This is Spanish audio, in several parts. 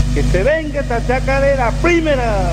que se venga esta chacarera primera.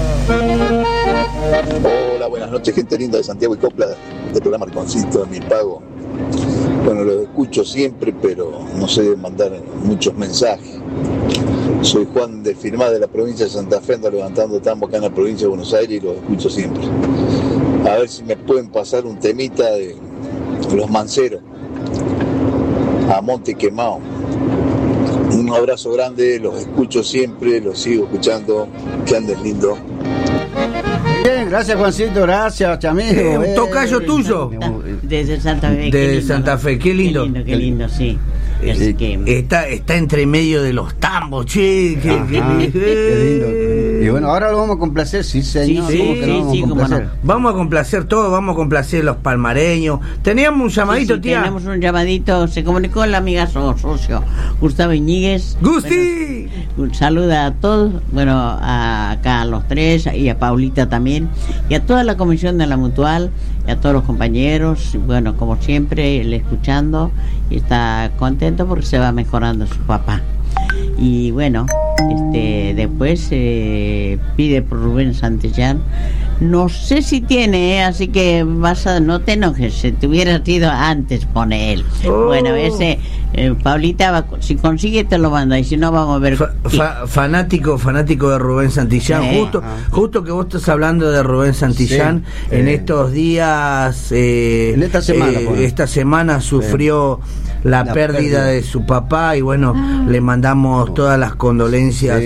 Hola, buenas noches, gente linda de Santiago y Copla, del programa Rinconcito de Mi Pago. Bueno, lo escucho siempre, pero no sé mandar muchos mensajes. Soy Juan de Firmá, de la provincia de Santa Fe, ando levantando tambo acá en la provincia de Buenos Aires y lo escucho siempre. A ver si me pueden pasar un temita de Los Manceros, a Monte Quemado. Un abrazo grande, los escucho siempre, los sigo escuchando, que anden lindo. Bien, gracias Juancito, gracias Chamigo. Un tocayo tuyo. Desde Santa Fe. Desde Santa Fe, qué lindo. Qué lindo, sí. Así que... Está entre medio de los tambos, che. Qué lindo. Y bueno, ahora lo vamos a complacer, sí, señor. Vamos a complacer todo, vamos a complacer los palmareños. Teníamos un llamadito, tía. Tenemos un llamadito, se comunicó la amiga socio Gustavo Iñiguez. ¡Gusti! Bueno, un saludo a todos, bueno, acá a los tres y a Paulita también, y a toda la comisión de la Mutual, y a todos los compañeros. Y bueno, como siempre, él escuchando y está contento porque se va mejorando su papá. Y bueno, después pide por Rubén Santillán. No sé si tiene, así que no te enojes, si te hubieras ido antes, pone él. Bueno, ese Paulita, si consigue te lo manda, y si no vamos a ver. Fanático de Rubén Santillán. Justo que vos estás hablando de Rubén Santillán, en estos días, en esta semana sufrió la pérdida de su papá, y bueno, le mandamos todas las condolencias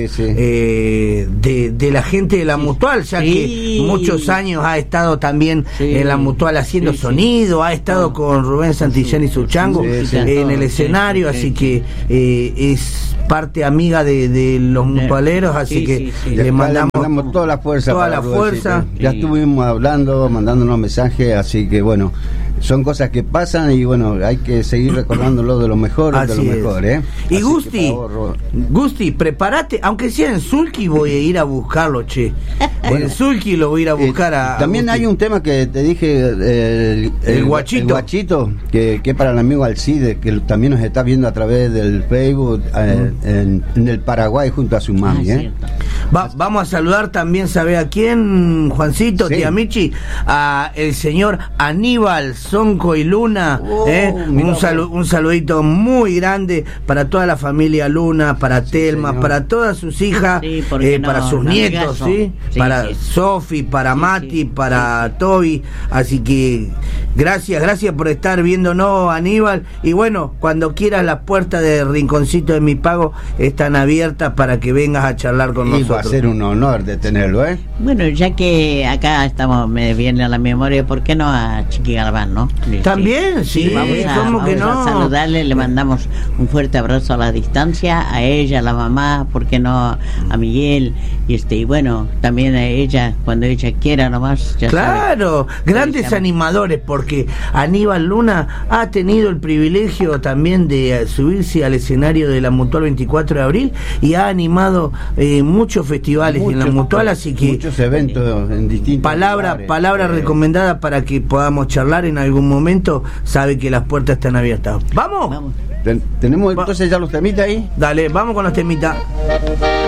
de la gente de la Mutual, ya que muchos años ha estado también en la Mutual haciendo sonido, ha estado con Rubén Santillán y su chango en el escenario, así que es parte amiga de los mutualeros, así que le mandamos toda la fuerza. Ya estuvimos hablando, mandándonos mensajes, así que bueno, son cosas que pasan y bueno, hay que seguir recordándolo de lo mejor, Y así Gusti, prepárate, aunque sea en Sulky voy a ir a buscarlo, che. Bueno, en Sulky lo voy a ir a buscar también hay un tema que te dije, el guachito, que para el amigo Alcide, que también nos está viendo a través del Facebook, en el Paraguay junto a su mami. Vamos a saludar también, ¿sabe a quién, Juancito, tía Michi? A el señor Aníbal Sonco y Luna. Un saludito muy grande para toda la familia Luna, para Telma, para todas sus hijas, para sus nietos, para Sofi, para Mati, para Toby. Así que gracias por estar viéndonos, Aníbal. Y bueno, cuando quieras, las puertas de Rinconcito de Mi Pago están abiertas para que vengas a charlar con nosotros. Va a ser un honor de tenerlo, Bueno, ya que acá estamos, me viene a la memoria, ¿por qué no a Chiqui Galván, no? También, vamos a saludarle, le mandamos un fuerte abrazo a la distancia, a ella, a la mamá, ¿por qué no a Miguel? Y bueno, también a ella, cuando ella quiera nomás. Claro, grandes animadores, porque Aníbal Luna ha tenido el privilegio también de subirse al escenario de la Mutual 24 de abril y ha animado muchos festivales en la Mutual, así que muchos eventos en distintos palabra recomendada para que podamos charlar en algún momento. Sabe que las puertas están abiertas. ¿Vamos? ¿Tenemos entonces ya los temitas ahí? Dale, vamos con los temitas.